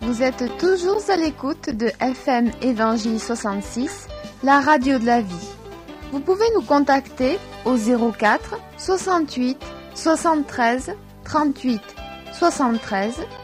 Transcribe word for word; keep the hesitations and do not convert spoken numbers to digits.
Vous êtes toujours à l'écoute de F M Évangile soixante-six, la radio de la vie. Vous pouvez nous contacter au zéro quatre soixante-huit soixante-treize trente-huit soixante-treize